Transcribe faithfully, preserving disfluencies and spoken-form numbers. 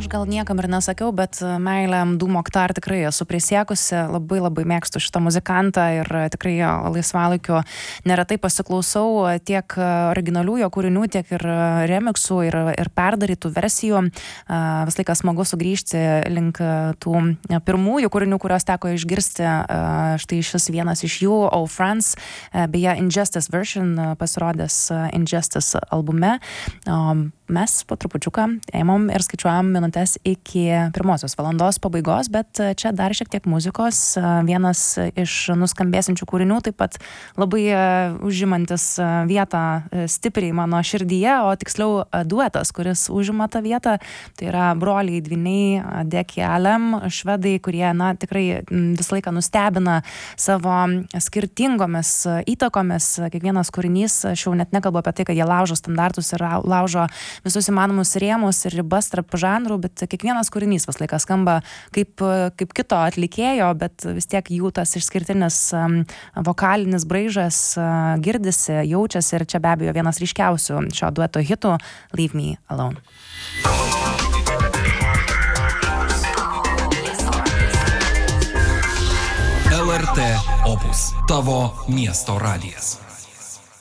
aš gal niekam ir nesakiau, bet meilę Du Mokhtar tikrai esu prisiekusi, labai labai mėgstu šitą muzikantą ir tikrai laisvalaikiu neretai pasiklausau tiek originalių jo kūrinių, tiek ir remixų ir, ir perdarytų versijų. Vis laikas smagu sugrįžti link tų pirmųjų kūrinių, kurios teko išgirsti. Štai šis vienas iš jų, Oh Friends, beje Injustice version pasirodęs Injustice albume. Mes po trupučiuką ėmom ir skaičiuojam minutės iki pirmosios valandos pabaigos, bet čia dar šiek tiek muzikos. Vienas iš nuskambėsiančių kūrinių, taip pat labai užimantis vietą stipriai mano širdyje, o tiksliau duetas, kuris užima tą vietą, tai yra broliai dvyniai Deki Alem, švedai, kurie, na, tikrai visą laiką nustebina savo skirtingomis įtakomis. Kiekvienas kūrinys, aš jau net nekalbu apie tai, kad jie laužo standartus ir laužo visus įmanomus rėmus ir ribas tarp žanrų, bet kiekvienas kūrinys vis laikas skamba kaip, kaip kito atlikėjo, bet vis tiek jų tas išskirtinis um, vokalinis braižas uh, girdisi, jaučiasi ir čia be abejo vienas ryškiausių šio dueto hitų Leave Me Alone. L R T Opus, tavo miesto radijas.